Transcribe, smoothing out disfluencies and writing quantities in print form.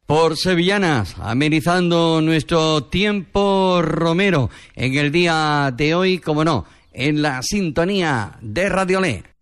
por Sevillanas, amenizando nuestro tiempo romero en el día de hoy, como no, en la sintonía de Radio Le.